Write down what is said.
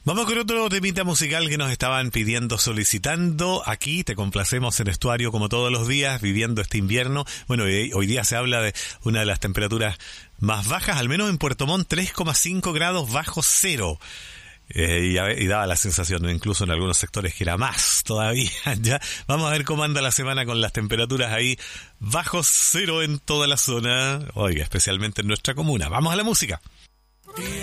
Vamos con otro temita musical que nos estaban pidiendo, solicitando. Aquí te complacemos en Estuario como todos los días, viviendo este invierno. Bueno, hoy día se habla de una de las temperaturas más bajas, al menos en Puerto Montt, 3,5 grados bajo cero. Y daba la sensación, incluso en algunos sectores, que era más todavía. Ya vamos a ver cómo anda la semana con las temperaturas ahí bajo cero en toda la zona. Oiga, especialmente en nuestra comuna. Vamos a la música.